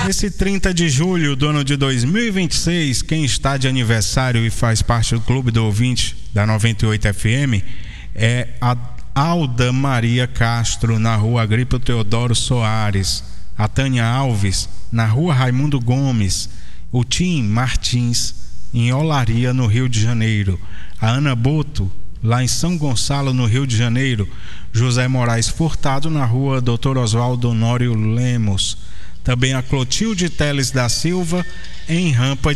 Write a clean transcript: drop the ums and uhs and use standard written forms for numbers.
Esse 30 de julho do ano de 2026, quem está de aniversário e faz parte do Clube do Ouvinte da 98 FM é a Alda Maria Castro, na rua Agripa Teodoro Soares, a Tânia Alves, na rua Raimundo Gomes, o Tim Martins, em Olaria, no Rio de Janeiro, a Ana Boto, lá em São Gonçalo, no Rio de Janeiro, José Moraes Furtado, na rua Dr. Oswaldo Honório Lemos, também a Clotilde Teles da Silva, em Rampa